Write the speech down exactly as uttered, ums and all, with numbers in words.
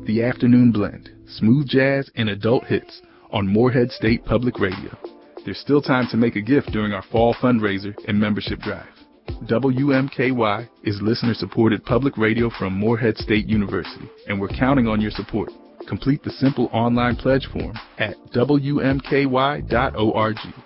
The Afternoon Blend, smooth jazz and adult hits on Morehead State Public Radio. There's still time to make a gift during our fall fundraiser and membership drive. W M K Y is listener-supported public radio from Morehead State University, and we're counting on your support. Complete the simple online pledge form at W M K Y dot org.